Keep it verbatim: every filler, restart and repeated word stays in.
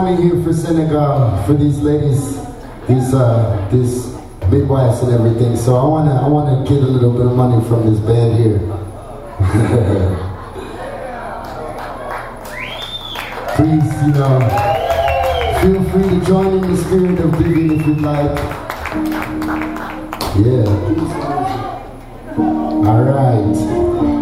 money here for Senegal, for these ladies, these uh, these midwives and everything. So I wanna I wanna get a little bit of money from this band here. Please, you know, feel free to join in the spirit of giving if you'd like. Yeah. All right.